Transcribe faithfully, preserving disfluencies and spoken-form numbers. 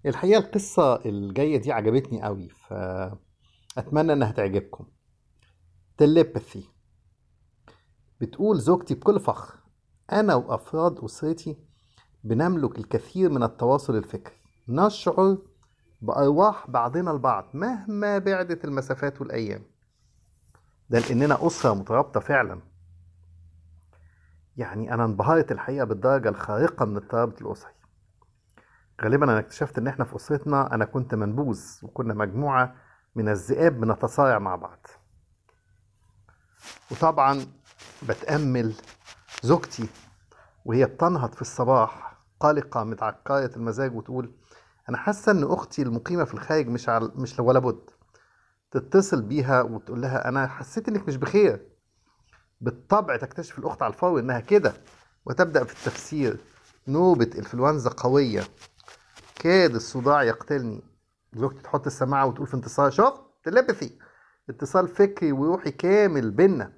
الحقيقة القصة الجاية دي عجبتني قوي، فأتمنى إنها تعجبكم. تليباثي. بتقول زوجتي بكل فخر: أنا وأفراد أسرتي بنملك الكثير من التواصل الفكري، نشعر بأرواح بعضنا البعض مهما بعدت المسافات والأيام. ده لأننا أسرة مترابطة فعلا. يعني أنا انبهرت الحقيقة بالدرجة الخارقة من الترابط الأسري. غالبا أنا اكتشفت إن إحنا في أسرتنا أنا كنت منبوذ، وكنا مجموعة من الذئاب بنتصارع مع بعض. وطبعا بتأمل زوجتي وهي بتنهض في الصباح قلقة متعكرة المزاج وتقول: أنا حاسة إن أختي المقيمة في الخارج مش عل... مش ولا بد. تتصل بيها وتقول لها: أنا حسيت إنك مش بخير. بالطبع تكتشف الأخت على الفور إنها كده، وتبدأ في التفسير: نوبة إنفلونزا قوية، كاد الصداع يقتلني. زوجتي تحط السماعة وتقول في انتصار: شفت؟ تليبثي، اتصال فكري وروحي كامل بينا.